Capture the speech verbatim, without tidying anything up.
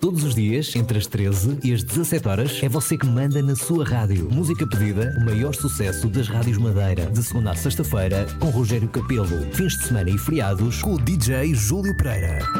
Todos os dias, entre as treze e as dezassete horas, é você que manda na sua rádio. Música pedida, o maior sucesso das rádios Madeira. De segunda a sexta-feira, com Rogério Capelo. Fins de semana e feriados, com o D J Júlio Pereira.